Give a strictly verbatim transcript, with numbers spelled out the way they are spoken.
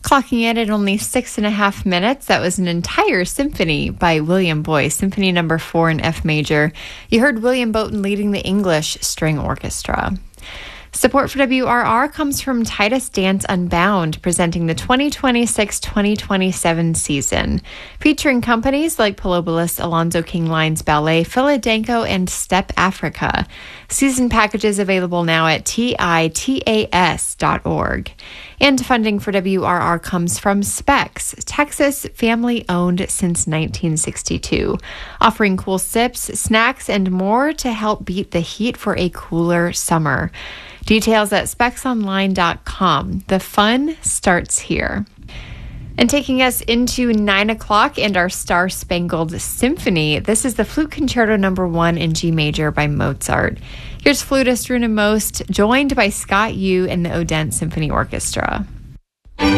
Clocking in at only six and a half minutes, that was an entire symphony by William Boyce, Symphony Number Four in F major. You heard William Bowton leading the English String Orchestra. Support for W R R comes from Titus Dance Unbound, presenting the twenty twenty-six twenty twenty-seven season, featuring companies like Pilobolus, Alonzo King Lines Ballet, Philadanco, and Step Africa. Season packages available now at titas dot org. And funding for W R R comes from Specs, Texas, family-owned since nineteen sixty-two, offering cool sips, snacks, and more to help beat the heat for a cooler summer. Details at specs online dot com. The fun starts here. And taking us into nine o'clock and our Star-Spangled Symphony, this is the Flute Concerto Number One in G major by Mozart. Here's flutist Runa Most, joined by Scott Yu and the Odense Symphony Orchestra.